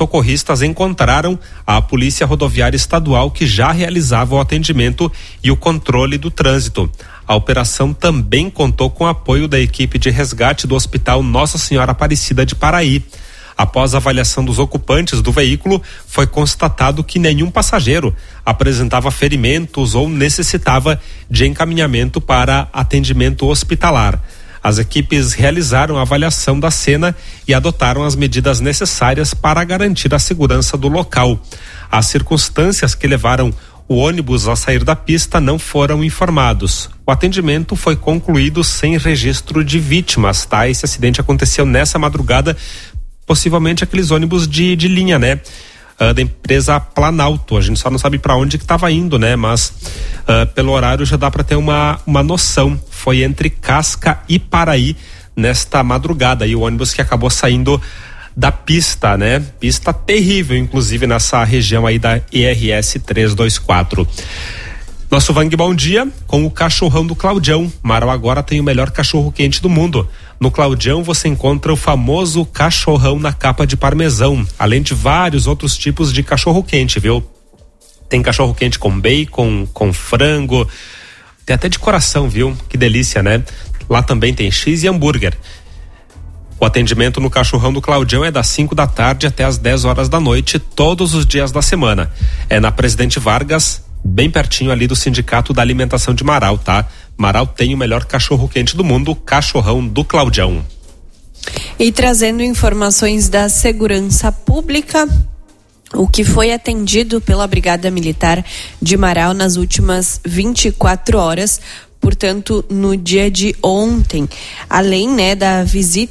socorristas encontraram a Polícia Rodoviária Estadual, que já realizava o atendimento e o controle do trânsito. A operação também contou com o apoio da equipe de resgate do Hospital Nossa Senhora Aparecida de Paraí. Após a avaliação dos ocupantes do veículo, foi constatado que nenhum passageiro apresentava ferimentos ou necessitava de encaminhamento para atendimento hospitalar. As equipes realizaram a avaliação da cena e adotaram as medidas necessárias para garantir a segurança do local. As circunstâncias que levaram o ônibus a sair da pista não foram informados. O atendimento foi concluído sem registro de vítimas, tá? Esse acidente aconteceu nessa madrugada, possivelmente aqueles ônibus de linha, né? Da empresa Planalto. A gente só não sabe para onde que estava indo, né? Mas pelo horário já dá para ter uma noção. Foi entre Casca e Paraí nesta madrugada, e o ônibus que acabou saindo da pista, né? Pista terrível, inclusive nessa região aí da IRS 324. Nosso Vang Bom Dia com o cachorrão do Claudião. Marau agora tem o melhor cachorro quente do mundo. No Claudião você encontra o famoso cachorrão na capa de parmesão, além de vários outros tipos de cachorro quente, viu? Tem cachorro quente com bacon, com frango, tem até de coração, viu? Que delícia, né? Lá também tem X e hambúrguer. O atendimento no cachorrão do Claudião é das 5 da tarde até as 10 horas da noite, todos os dias da semana. É na Presidente Vargas, bem pertinho ali do Sindicato da Alimentação de Marau, tá? Marau tem o melhor cachorro quente do mundo, o cachorrão do Claudião. E trazendo informações da segurança pública, o que foi atendido pela Brigada Militar de Marau nas últimas 24 horas, portanto, no dia de ontem, além, né, das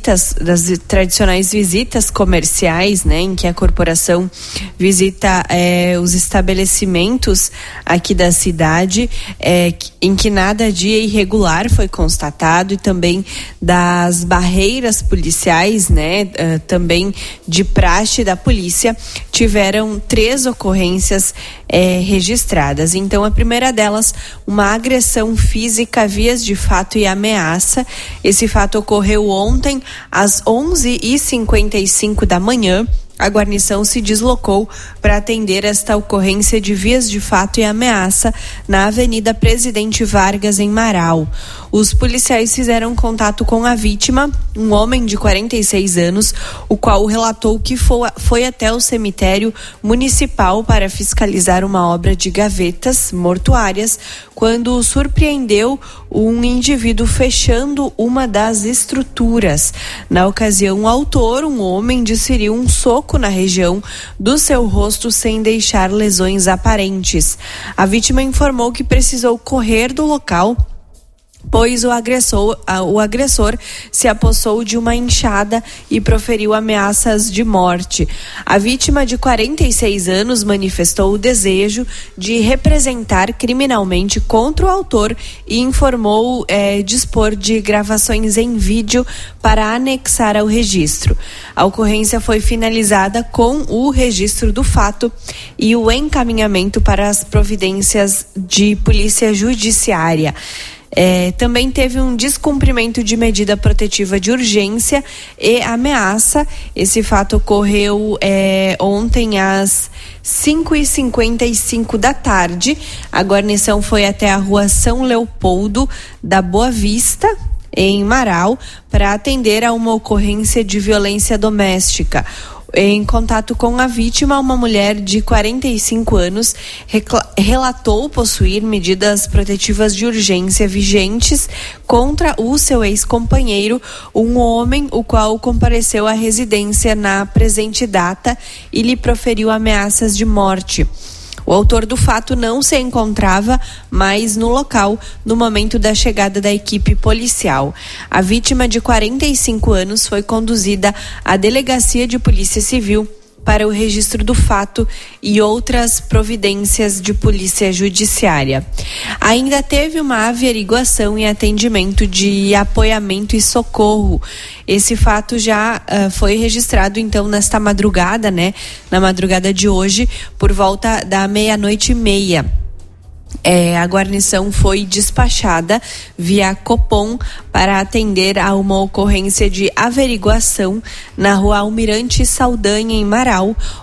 tradicionais visitas comerciais, né, em que a corporação visita os estabelecimentos aqui da cidade, em que nada de irregular foi constatado, e também das barreiras policiais, né, também de praxe da polícia, tiveram 3 ocorrências registradas. Então, a primeira delas, uma agressão física, vias de fato e ameaça. Esse fato ocorreu ontem às 11h55 da manhã. A guarnição se deslocou para atender esta ocorrência de vias de fato e ameaça na Avenida Presidente Vargas, em Marau. Os policiais fizeram contato com a vítima, um homem de 46 anos, o qual relatou que foi até o cemitério municipal para fiscalizar uma obra de gavetas mortuárias, quando surpreendeu um indivíduo fechando uma das estruturas. Na ocasião, o autor, um homem, desferiu um soco na região do seu rosto sem deixar lesões aparentes. A vítima informou que precisou correr do local, pois o agressor se apossou de uma enxada e proferiu ameaças de morte. A vítima, de 46 anos, manifestou o desejo de representar criminalmente contra o autor e informou dispor de gravações em vídeo para anexar ao registro. A ocorrência foi finalizada com o registro do fato e o encaminhamento para as providências de polícia judiciária. Também teve um descumprimento de medida protetiva de urgência e ameaça. Esse fato ocorreu ontem às 5h55 da tarde. A guarnição foi até a rua São Leopoldo da Boa Vista, em Marau, para atender a uma ocorrência de violência doméstica. Em contato com a vítima, uma mulher de 45 anos relatou possuir medidas protetivas de urgência vigentes contra o seu ex-companheiro, um homem, o qual compareceu à residência na presente data e lhe proferiu ameaças de morte. O autor do fato não se encontrava mais no local no momento da chegada da equipe policial. A vítima, de 45 anos, foi conduzida à Delegacia de Polícia Civil para o registro do fato e outras providências de polícia judiciária. Ainda teve uma averiguação e atendimento de apoiamento e socorro. Esse fato já foi registrado, então, nesta madrugada, né? Na madrugada de hoje, por volta da 00:30. A guarnição foi despachada via Copom para atender a uma ocorrência de averiguação na rua Almirante Saldanha, em Marau,